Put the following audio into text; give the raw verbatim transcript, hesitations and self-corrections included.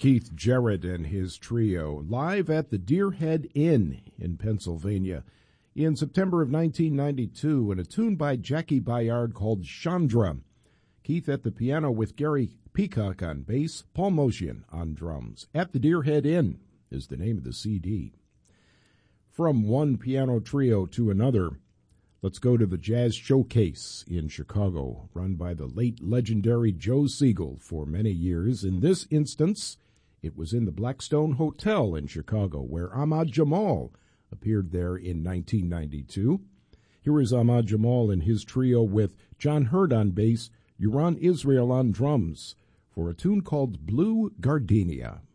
Keith Jarrett and his trio, live at the Deerhead Inn in Pennsylvania in September of nineteen ninety-two, and a tune by Jackie Bayard called Chandra. Keith at the piano with Gary Peacock on bass, Paul Motian on drums. At the Deerhead Inn is the name of the C D. From one piano trio to another, let's go to the Jazz Showcase in Chicago, run by the late legendary Joe Siegel for many years. In this instance, it was in the Blackstone Hotel in Chicago, where Ahmad Jamal appeared there in nineteen ninety-two. Here is Ahmad Jamal and his trio with John Hurd on bass, Uran Israel on drums, for a tune called Blue Gardenia.